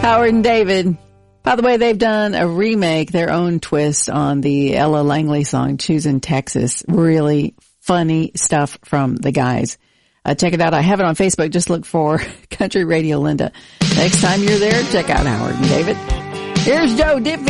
Howard and David. By the way, they've done a remake, their own twist on the Ella Langley song, Choosing Texas. Really funny stuff from the guys. Check it out. I have it on Facebook. Just look for Country Radio Linda. Next time you're there, check out Howard and David. Here's Joe Diffie.